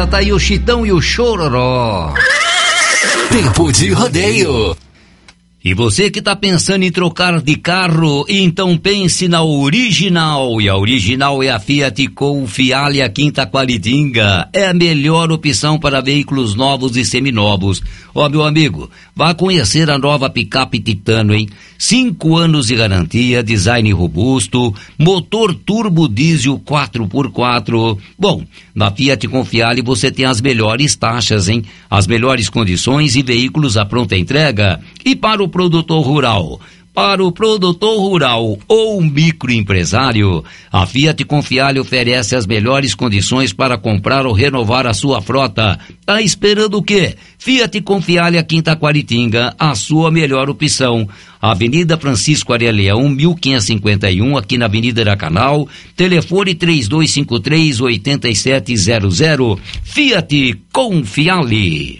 Tá aí o Chitão e o Chororó. Tempo de rodeio. E você que tá pensando em trocar de carro, então pense na Original. E a Original é a Fiat Confiale aqui em Taquaritinga. É a melhor opção para veículos novos e seminovos. Ó, meu amigo, vá conhecer a nova picape Titano, hein? 5 anos de garantia, design robusto, motor turbo diesel 4x4. Bom, na Fiat Confiale você tem as melhores taxas, hein? As melhores condições e veículos à pronta entrega. E para o produtor rural ou microempresário, a Fiat Confiale oferece as melhores condições para comprar ou renovar a sua frota. Tá esperando o quê? Fiat Confiale aqui em Taquaritinga, a sua melhor opção. Avenida Francisco Aurelião, 1551, aqui na Avenida da Canal. Telefone 3253-8700. Fiat Confiale.